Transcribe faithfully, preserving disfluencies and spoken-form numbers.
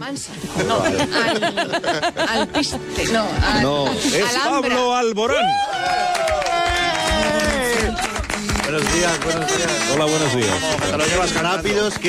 Mansa. No, al, al piste. No, al, No, es Alhambra. Pablo Alborán. Buenos días, buenos días. Hola, buenos días. Te lo llevas rápidos.